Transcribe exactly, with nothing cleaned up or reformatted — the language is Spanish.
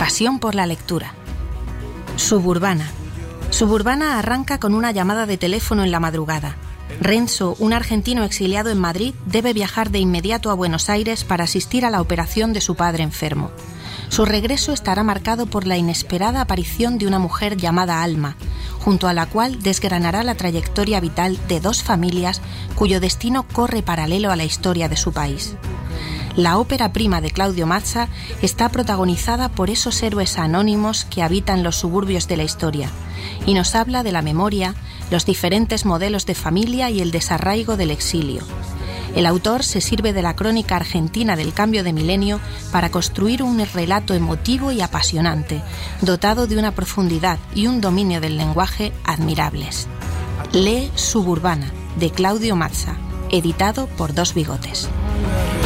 pasión por la lectura. Suburbana. Suburbana arranca con una llamada de teléfono en la madrugada. Renzo, un argentino exiliado en Madrid, debe viajar de inmediato a Buenos Aires para asistir a la operación de su padre enfermo. Su regreso estará marcado por la inesperada aparición de una mujer llamada Alma, junto a la cual desgranará la trayectoria vital de dos familias cuyo destino corre paralelo a la historia de su país. La ópera prima de Claudio Mazza está protagonizada por esos héroes anónimos que habitan los suburbios de la historia y nos habla de la memoria, los diferentes modelos de familia y el desarraigo del exilio. El autor se sirve de la crónica argentina del cambio de milenio para construir un relato emotivo y apasionante, dotado de una profundidad y un dominio del lenguaje admirables. Lee Suburbana, de Claudio Mazza, editado por Dos Bigotes.